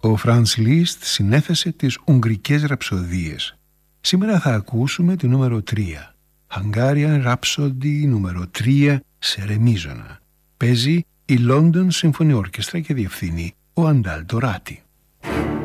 Ο Φρανς Λίστ συνέθεσε τις Ουγγρικές ραψοδίες. Σήμερα θα ακούσουμε τη νούμερο 3. Hungarian Rhapsody νούμερο 3 σε ρεμίζωνα. Παίζει η London Symphony Orchestra και διευθύνει ο Αντάλ Τοράτη.